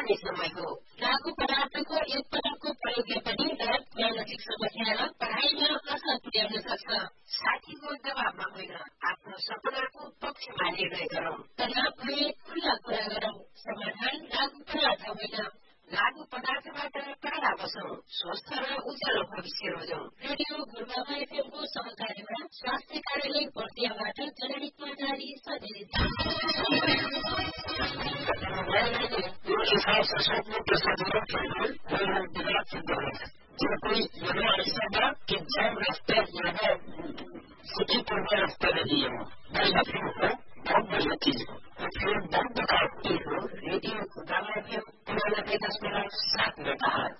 पर्ने समय हो। लागू पदार्थको एक पटकको प्रयोगले पनि गलत मानसिक समस्या र पढाइमा असर पुर्याउन सक्छ। साथीको दबावमा होइन, आफ्नो सपनाको पक्षमा निर्णय गरौं। तनाव भए खुल्ला कुरा गरौं। समाधान लागू पदार्थ होइन। लागू पदार्थबाट टाढा बसौं। स्वस्थ र उज्यालो भविष्य रोजौं। रेडियो गुरुबाबा एफएमको सहकार्यमा स्वास्थ्य कार्यालय बर्दियाबाट जनहितमा जारी सन्देश। जब कोई यहाँ ऐसा था कि जब रास्ता यहाँ सुखीपूर्ण रास्ता नहीं हो, बढ़िया फिर हो, बहुत बढ़िया चीज हो, और फिर बहुत बताती हो। रेडियो गुरुबाबा एफएम 99.7 में कहा